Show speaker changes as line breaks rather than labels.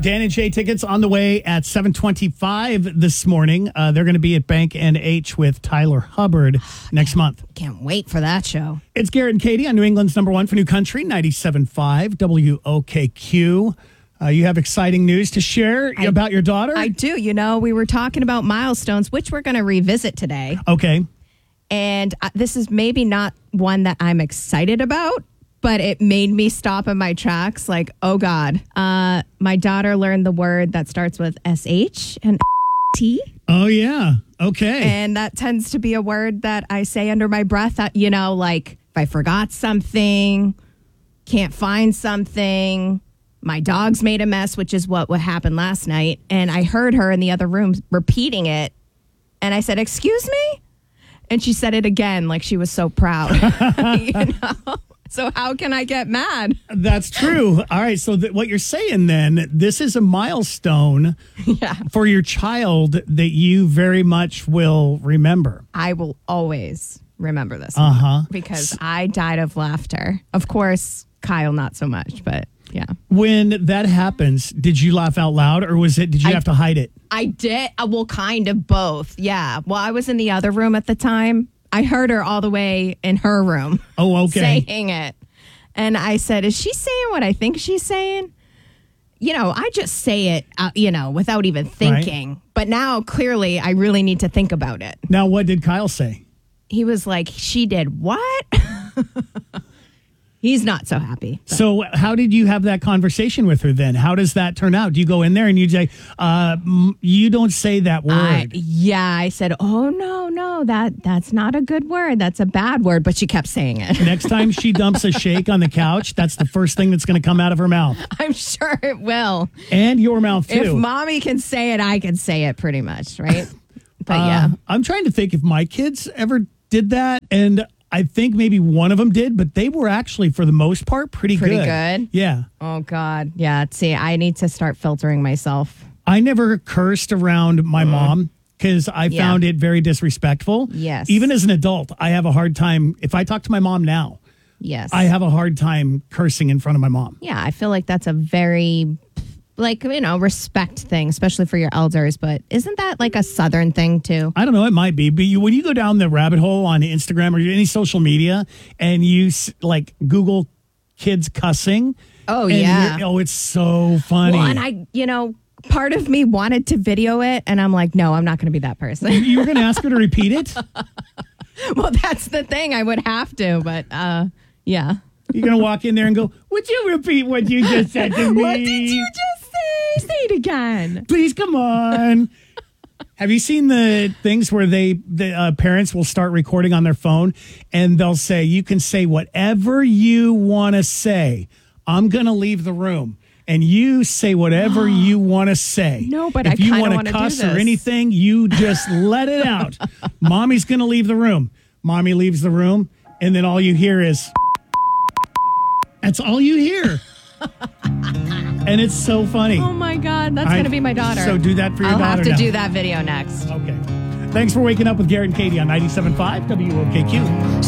Dan and Shay tickets on the way at 7:25 this morning. They're going to be at Bank NH with Tyler Hubbard next month.
Can't wait for that show.
It's Garrett and Katie on New England's number one for New Country, 97.5 WOKQ. You have exciting news to share about your daughter?
I do. You know, we were talking about milestones, which we're going to revisit today.
Okay.
And this is maybe not one that I'm excited about, but it made me stop in my tracks. Like, oh, God. My daughter learned the word that starts with SH and T.
Oh, yeah. Okay.
And that tends to be a word that I say under my breath. You know, like if I forgot something, can't find something, my dog's made a mess, which is what happened last night. And I heard her in the other room repeating it. And I said, excuse me? And she said it again like she was so proud. You know? So how can I get mad?
That's true. All right. So what you're saying then, this is a milestone for your child that you very much will remember.
I will always remember this because I died of laughter. Of course, Kyle, not so much, but yeah.
When that happens, did you laugh out loud or did you have to hide it?
I did. Well, kind of both. Yeah. Well, I was in the other room at the time. I heard her all the way in her room.
Oh, okay.
Saying it. And I said, is she saying what I think she's saying? You know, I just say it, without even thinking. Right. But now, clearly, I really need to think about it.
Now, what did Kyle say?
He was like, she did what? He's not so happy.
So how did you have that conversation with her then? How does that turn out? Do you go in there and you say, you don't say that word?
I said, oh, no, that's not a good word. That's a bad word. But she kept saying it.
Next time she dumps a shake on the couch, that's the first thing that's going to come out of her mouth.
I'm sure it will.
And your mouth, too.
If mommy can say it, I can say it pretty much, right? But yeah.
I'm trying to think if my kids ever did that. And I think maybe one of them did, but they were actually, for the most part, pretty good. Yeah.
Oh, God. Yeah. See, I need to start filtering myself.
I never cursed around my mom because I found it very disrespectful.
Yes.
Even as an adult, I have a hard time. If I talk to my mom now, I have a hard time cursing in front of my mom.
Yeah. I feel like that's a very, respect thing, especially for your elders. But isn't that like a Southern thing too?
I don't know. It might be. But when you go down the rabbit hole on Instagram or any social media and you Google kids cussing.
Oh, yeah.
It's so funny.
Well, and I, part of me wanted to video it. And I'm like, no, I'm not going to be that person.
You were going to ask her to repeat it?
Well, that's the thing. I would have to. But yeah.
You're going to walk in there and go, would you repeat what you just said to me?
What did you just say? Say it again.
Please, come on. Have you seen the things where the parents will start recording on their phone and they'll say, you can say whatever you want to say. I'm going to leave the room. And you say whatever you want to say.
No, but
if you want to cuss or anything, you just let it out. Mommy's going to leave the room. Mommy leaves the room. And then all you hear is... That's all you hear. And it's so funny.
Oh, my God. That's going to be my daughter.
So do that for your daughter
I'll have to do that video next.
Okay. Thanks for waking up with Garrett and Katie on 97.5 WOKQ.